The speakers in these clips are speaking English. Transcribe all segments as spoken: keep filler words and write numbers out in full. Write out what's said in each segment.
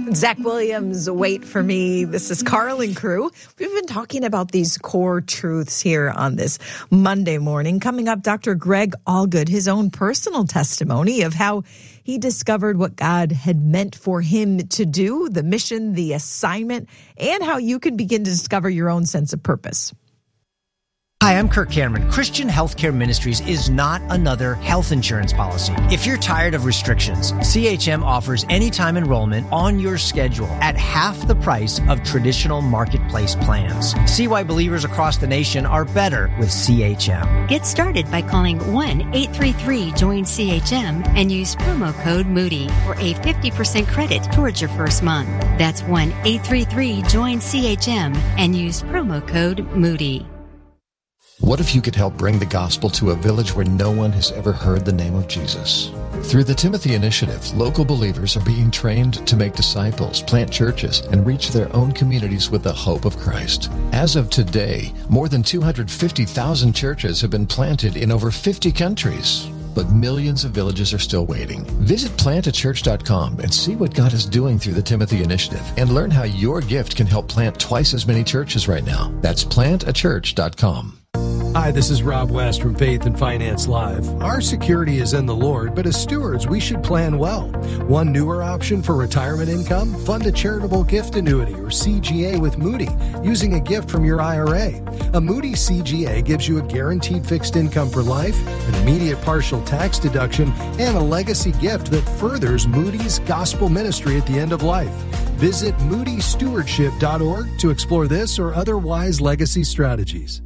Zach Williams, Wait for Me. This is Carl and crew. We've been talking about these core truths here on this Monday morning. Coming up, Doctor Greg Allgood, his own personal testimony of how he discovered what God had meant for him to do, the mission, the assignment, and how you can begin to discover your own sense of purpose. Hi, I'm Kirk Cameron. Christian Healthcare Ministries is not another health insurance policy. If you're tired of restrictions, C H M offers anytime enrollment on your schedule at half the price of traditional marketplace plans. See why believers across the nation are better with C H M. Get started by calling one eight three three join C H M and use promo code Moody for a fifty percent credit towards your first month. That's one eight three three join C H M and use promo code Moody. What if you could help bring the gospel to a village where no one has ever heard the name of Jesus? Through the Timothy Initiative, local believers are being trained to make disciples, plant churches, and reach their own communities with the hope of Christ. As of today, more than two hundred fifty thousand churches have been planted in over fifty countries. But millions of villages are still waiting. Visit plant a church dot com and see what God is doing through the Timothy Initiative and learn how your gift can help plant twice as many churches right now. That's plant a church dot com. Hi, this is Rob West from Faith and Finance Live. Our security is in the Lord, but as stewards, we should plan well. One newer option for retirement income, fund a charitable gift annuity or C G A with Moody using a gift from your I R A. A Moody C G A gives you a guaranteed fixed income for life, an immediate partial tax deduction, and a legacy gift that furthers Moody's gospel ministry at the end of life. Visit moody stewardship dot org to explore this or other wise legacy strategies.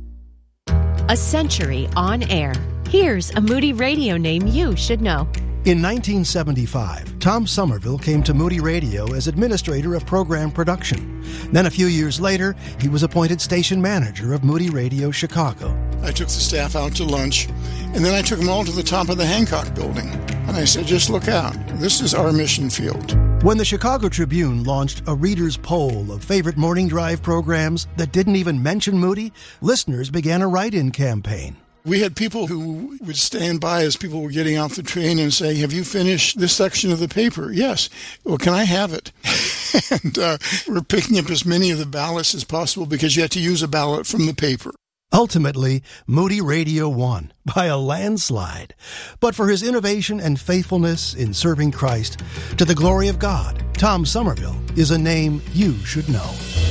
A century on air. Here's a Moody Radio name you should know. In nineteen seventy-five, Tom Somerville came to Moody Radio as administrator of program production. Then a few years later, he was appointed station manager of Moody Radio Chicago. I took the staff out to lunch, and then I took them all to the top of the Hancock building. And I said, just look out. This is our mission field. When the Chicago Tribune launched a reader's poll of favorite morning drive programs that didn't even mention Moody, listeners began a write-in campaign. We had people who would stand by as people were getting off the train and say, have you finished this section of the paper? Yes. Well, can I have it? and uh, we're picking up as many of the ballots as possible because you had to use a ballot from the paper. Ultimately, Moody Radio won by a landslide. But for his innovation and faithfulness in serving Christ to the glory of God, Tom Somerville is a name you should know.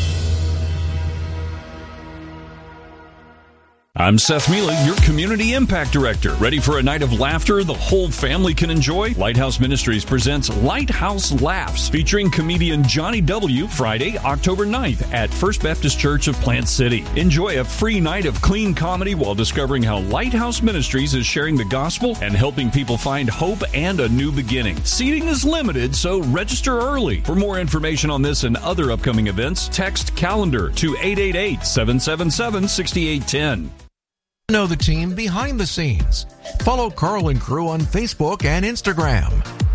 I'm Seth Mealy, your Community Impact Director. Ready for a night of laughter the whole family can enjoy? Lighthouse Ministries presents Lighthouse Laughs, featuring comedian Johnny W. Friday, October ninth at First Baptist Church of Plant City. Enjoy a free night of clean comedy while discovering how Lighthouse Ministries is sharing the gospel and helping people find hope and a new beginning. Seating is limited, so register early. For more information on this and other upcoming events, text CALENDAR to eight eight eight, seven seven seven, six eight one zero. Know the team behind the scenes. Follow Carl and Crew on Facebook and Instagram.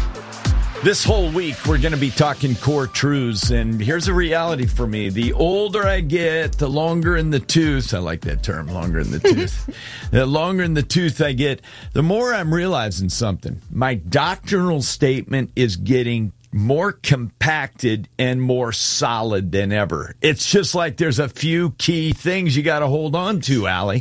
This whole week, we're going to be talking core truths, and here's a reality for me. The older I get, the longer in the tooth, I like that term, longer in the tooth. The longer in the tooth I get, the more I'm realizing something. My doctrinal statement is getting more compacted and more solid than ever. It's just like there's a few key things you got to hold on to, Allie.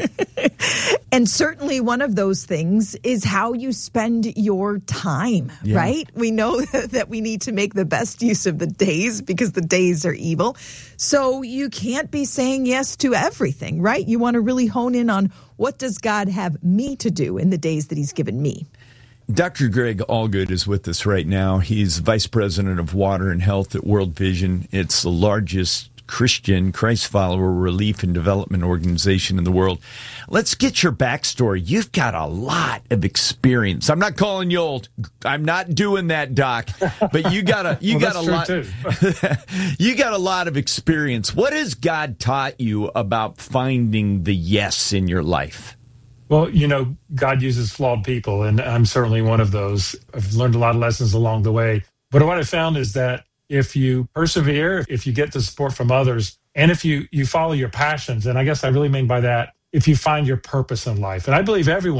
And certainly one of those things is how you spend your time, yeah. Right? We know that we need to make the best use of the days because the days are evil. So you can't be saying yes to everything, right? You want to really hone in on what does God have me to do in the days that he's given me. Doctor Greg Allgood is with us right now. He's Vice President of Water and Health at World Vision. It's the largest Christian Christ follower relief and development organization in the world. Let's get your backstory. You've got a lot of experience. I'm not calling you old. I'm not doing that, Doc. But you got a you well, got a lot. You got a lot of experience. What has God taught you about finding the yes in your life? Well, you know, God uses flawed people, and I'm certainly one of those. I've learned a lot of lessons along the way. But what I found is that if you persevere, if you get the support from others, and if you, you follow your passions, and I guess I really mean by that, if you find your purpose in life. And I believe everyone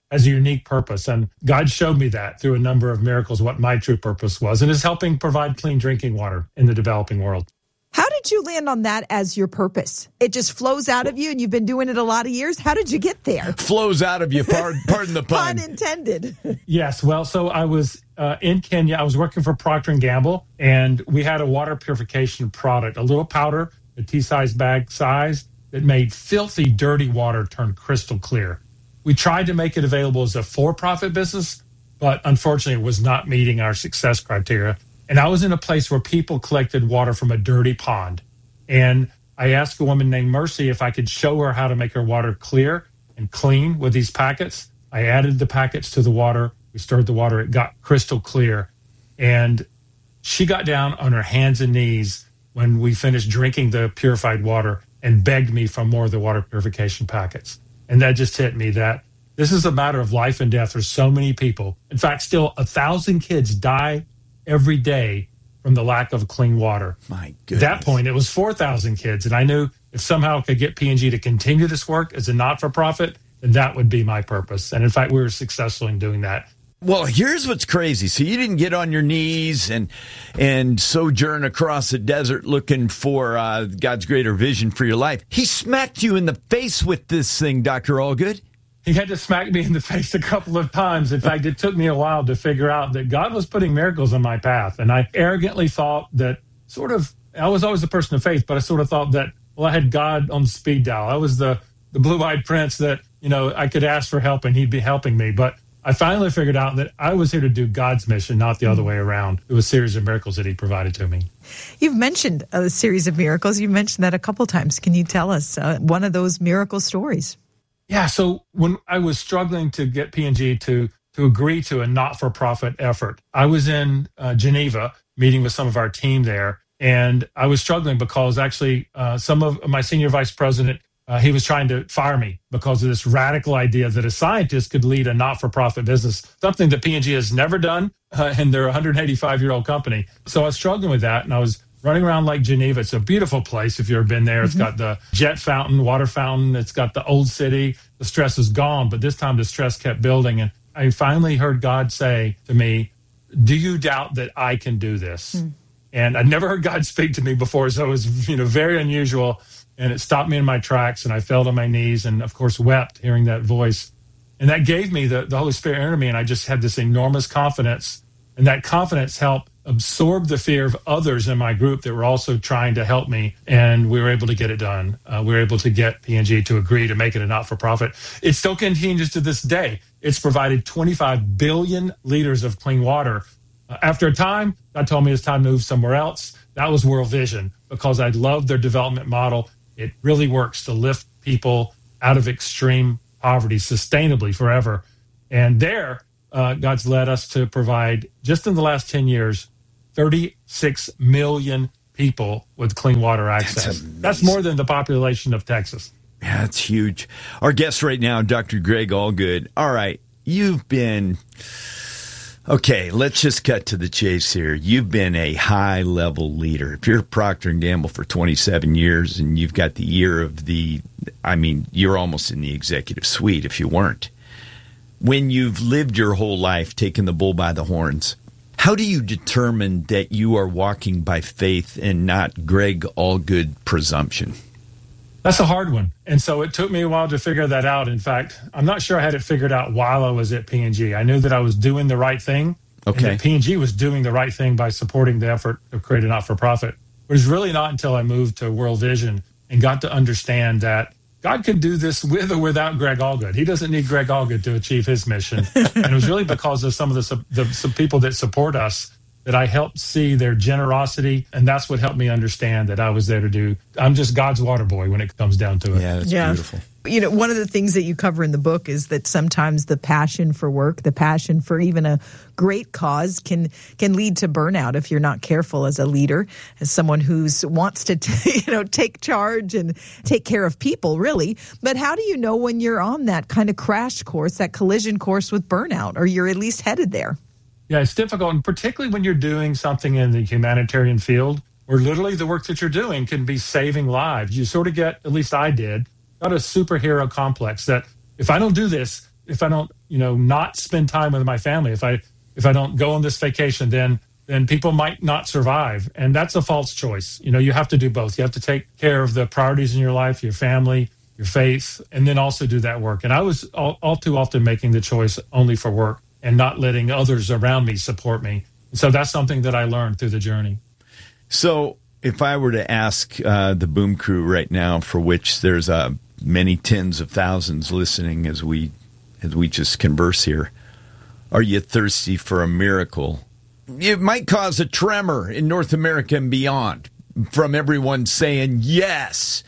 has a unique purpose. And God showed me that through a number of miracles, what my true purpose was, and is helping provide clean drinking water in the developing world. How did you land on that as your purpose? It just flows out of you, and you've been doing it a lot of years. How did you get there? Flows out of you, pardon, pardon the pun. Pun intended. Yes, well, so I was uh, in Kenya. I was working for Procter and Gamble, and we had a water purification product, a little powder, a tea-size bag size, that made filthy, dirty water turn crystal clear. We tried to make it available as a for-profit business, but unfortunately it was not meeting our success criteria. And I was in a place where people collected water from a dirty pond. And I asked a woman named Mercy if I could show her how to make her water clear and clean with these packets. I added the packets to the water. We stirred the water. It got crystal clear. And she got down on her hands and knees when we finished drinking the purified water and begged me for more of the water purification packets. And that just hit me that this is a matter of life and death for so many people. In fact, still a thousand kids die every day from the lack of clean water. My goodness. At that point, it was four thousand kids. And I knew if somehow I could get P and G to continue this work as a not-for-profit, then that would be my purpose. And in fact, we were successful in doing that. Well, here's what's crazy. So you didn't get on your knees and and sojourn across the desert looking for uh, God's greater vision for your life. He smacked you in the face with this thing, Doctor Allgood. He had to smack me in the face a couple of times. In fact, it took me a while to figure out that God was putting miracles in my path. And I arrogantly thought that sort of, I was always a person of faith, but I sort of thought that, well, I had God on speed dial. I was the, the blue-eyed prince that, you know, I could ask for help and he'd be helping me. But I finally figured out that I was here to do God's mission, not the other way around. It was a series of miracles that he provided to me. You've mentioned a series of miracles. You've mentioned that a couple times. Can you tell us uh, one of those miracle stories? Yeah, so when I was struggling to get P and G to to agree to a not-for-profit effort, I was in uh, Geneva meeting with some of our team there, and I was struggling because actually uh, some of my senior vice president, uh, he was trying to fire me because of this radical idea that a scientist could lead a not-for-profit business, something that P and G has never done, uh, and they're a one hundred eighty-five-year-old company. So I was struggling with that, and I was running around Lake Geneva. It's a beautiful place if you've ever been there. It's mm-hmm. got the jet fountain, water fountain. It's got the old city. The stress is gone, but this time the stress kept building. And I finally heard God say to me, do you doubt that I can do this? Mm. And I'd never heard God speak to me before, so it was, you know, very unusual. And it stopped me in my tracks, and I fell to my knees and, of course, wept hearing that voice. And that gave me, the, the Holy Spirit entered me, and I just had this enormous confidence. And that confidence helped absorb the fear of others in my group that were also trying to help me, and we were able to get it done. Uh, we were able to get P and G to agree to make it a not-for-profit. It still continues to this day. It's provided twenty-five billion liters of clean water. Uh, after a time, God told me it's time to move somewhere else. That was World Vision, because I loved their development model. It really works to lift people out of extreme poverty sustainably forever. And there, Uh, God's led us to provide, just in the last ten years, thirty-six million people with clean water access. That's, That's more than the population of Texas. Yeah, that's huge. Our guest right now, Doctor Greg Allgood. All right, you've been, okay, let's just cut to the chase here. You've been a high-level leader. If you're Procter and Gamble for twenty-seven years and you've got the ear of the, I mean, you're almost in the executive suite if you weren't. When you've lived your whole life taking the bull by the horns, how do you determine that you are walking by faith and not Greg Allgood presumption? That's a hard one. And so it took me a while to figure that out. In fact, I'm not sure I had it figured out while I was at P and G. I knew that I was doing the right thing. Okay. And that P and G was doing the right thing by supporting the effort to create a not-for-profit. But it's really not until I moved to World Vision and got to understand that God could do this with or without Greg Allgood. He doesn't need Greg Allgood to achieve his mission. And it was really because of some of the, the some people that support us that I helped see their generosity, and that's what helped me understand that I was there to do. I'm just God's water boy when it comes down to it. Yeah, that's yeah. beautiful. You know, one of the things that you cover in the book is that sometimes the passion for work, the passion for even a great cause can can lead to burnout if you're not careful as a leader, as someone who's wants to, t- you know, take charge and take care of people, really. But how do you know when you're on that kind of crash course, that collision course with burnout, or you're at least headed there? Yeah, it's difficult, and particularly when you're doing something in the humanitarian field, where literally the work that you're doing can be saving lives. You sort of get, at least I did, got a superhero complex that if I don't do this, if I don't, you know, not spend time with my family, if I if I don't go on this vacation, then then people might not survive. And that's a false choice. You know, you have to do both. You have to take care of the priorities in your life, your family, your faith, and then also do that work. And I was all, all too often making the choice only for work and not letting others around me support me. So that's something that I learned through the journey. So if I were to ask uh, the Boom Crew right now, for which there's uh, many tens of thousands listening as we as we just converse here, are you thirsty for a miracle? It might cause a tremor in North America and beyond from everyone saying yes.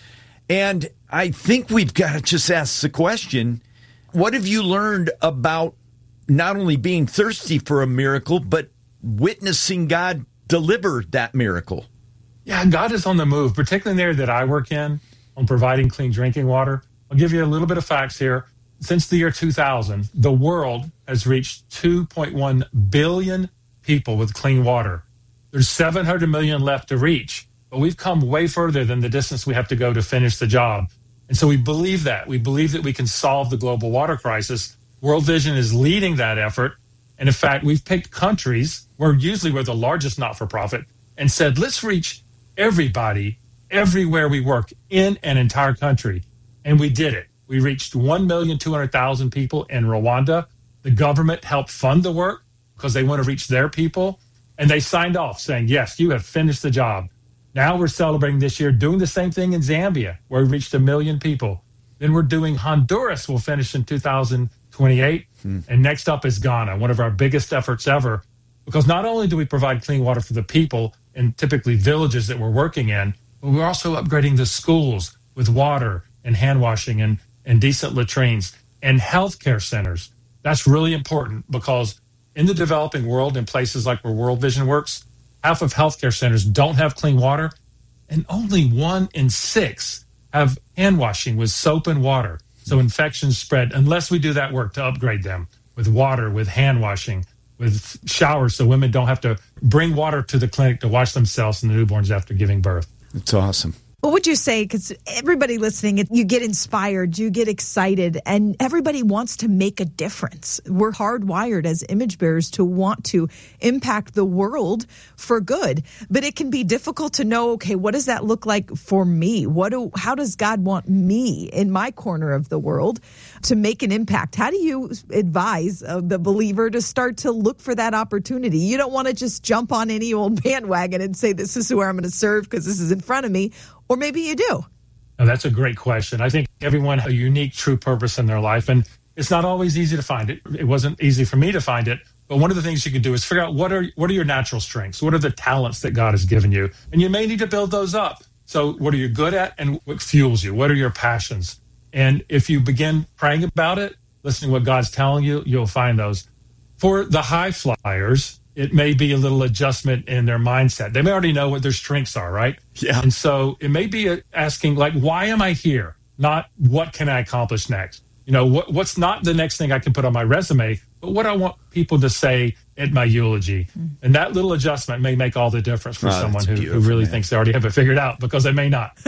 And I think we've got to just ask the question, what have you learned about not only being thirsty for a miracle, but witnessing God deliver that miracle? Yeah, God is on the move, particularly in the area that I work in, on providing clean drinking water. I'll give you a little bit of facts here. Since the year two thousand, the world has reached two point one billion people with clean water. There's seven hundred million left to reach, but we've come way further than the distance we have to go to finish the job. And so we believe that. We believe that we can solve the global water crisis. World Vision is leading that effort. And in fact, we've picked countries where usually we're the largest not-for-profit and said, let's reach everybody everywhere we work in an entire country. And we did it. We reached one million two hundred thousand people in Rwanda. The government helped fund the work because they want to reach their people. And they signed off saying, yes, you have finished the job. Now we're celebrating this year doing the same thing in Zambia, where we reached a million people. Then we're doing Honduras. We'll finish in two thousand twenty-eight. Hmm. And next up is Ghana, one of our biggest efforts ever. Because not only do we provide clean water for the people in typically villages that we're working in, but we're also upgrading the schools with water and hand washing and, and decent latrines and healthcare centers. That's really important because in the developing world, in places like where World Vision works, half of healthcare centers don't have clean water, and only one in six have hand washing with soap and water. So infections spread unless we do that work to upgrade them with water, with hand washing, with showers so women don't have to bring water to the clinic to wash themselves and the newborns after giving birth. That's awesome. What would you say? Because everybody listening, you get inspired, you get excited, and everybody wants to make a difference. We're hardwired as image bearers to want to impact the world for good. But it can be difficult to know, okay, what does that look like for me? What do, how does God want me in my corner of the world to make an impact? How do you advise uh, the believer to start to look for that opportunity? You don't want to just jump on any old bandwagon and say, this is where I'm going to serve because this is in front of me. Or maybe you do. Oh, that's a great question. I think everyone has a unique, true purpose in their life, and it's not always easy to find it. It wasn't easy for me to find it, but one of the things you can do is figure out what are what are your natural strengths? What are the talents that God has given you? And you may need to build those up. So what are you good at and what fuels you? What are your passions? And if you begin praying about it, listening to what God's telling you, you'll find those. For the high flyers, it may be a little adjustment in their mindset. They may already know what their strengths are, right? Yeah. And so it may be a, asking, like, why am I here? Not what can I accomplish next? You know, what, what's not the next thing I can put on my resume, but what I want people to say at my eulogy. Mm-hmm. And that little adjustment may make all the difference for oh, someone who, who really man. thinks they already have it figured out, because they may not.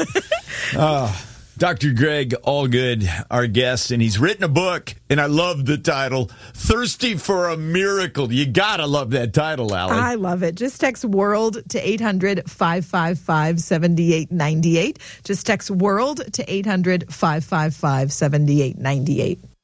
Oh, Doctor Greg Allgood, our guest, and he's written a book, and I love the title, Thirsty for a Miracle. You gotta love that title, Allie. I love it. Just text WORLD to eight hundred, five five five, seven eight nine eight. Just text WORLD to eight hundred, five five five, seven eight nine eight.